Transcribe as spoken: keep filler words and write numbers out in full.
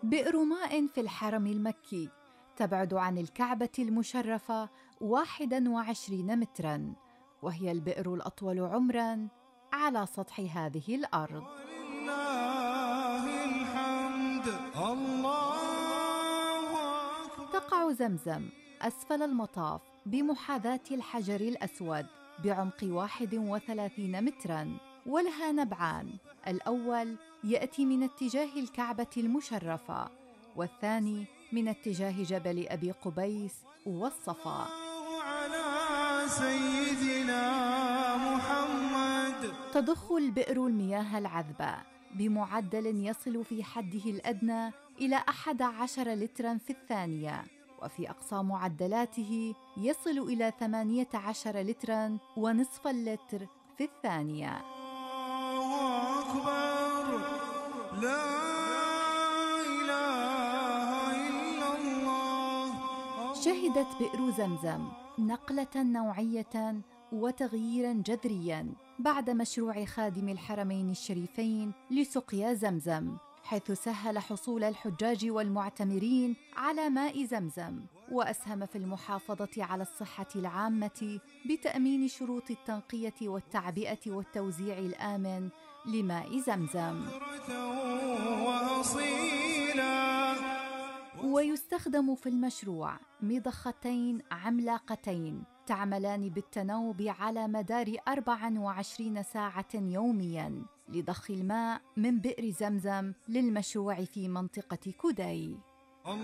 بئر ماء في الحرم المكي تبعد عن الكعبة المشرفة واحد وعشرين متراً، وهي البئر الأطول عمراً على سطح هذه الأرض. ولله الحمد. الله أكبر. تقع زمزم أسفل المطاف بمحاذاة الحجر الأسود بعمق واحد وثلاثين متراً، ولها نبعان، الأول يأتي من اتجاه الكعبة المشرفة، والثاني من اتجاه جبل أبي قبيس والصفا. على سيدنا محمد. تضخ البئر المياه العذبة بمعدل يصل في حده الأدنى إلى أحد عشر لتراً في الثانية، وفي أقصى معدلاته يصل إلى ثمانية عشر لتراً ونصف اللتر في الثانية. الله أكبر. لا إله إلا الله. شهدت بئر زمزم نقلة نوعية وتغييراً جذرياً بعد مشروع خادم الحرمين الشريفين لسقيا زمزم، حيث سهل حصول الحجاج والمعتمرين على ماء زمزم، وأسهم في المحافظة على الصحة العامة بتأمين شروط التنقية والتعبئة والتوزيع الآمن لماء زمزم. ويستخدم في المشروع مضختين عملاقتين تعملان بالتناوب على مدار أربع وعشرين ساعة يومياً لضخ الماء من بئر زمزم للمشروع في منطقة كوداي.